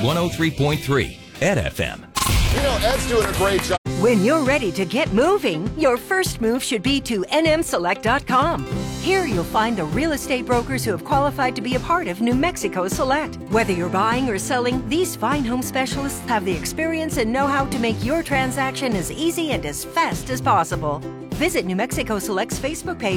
103.3 Ed FM. You know, Ed's doing a great job. When you're ready to get moving, your first move should be to nmselect.com. Here you'll find the real estate brokers who have qualified to be a part of New Mexico Select. Whether you're buying or selling, these fine home specialists have the experience and know-how to make your transaction as easy and as fast as possible. Visit New Mexico Select's Facebook page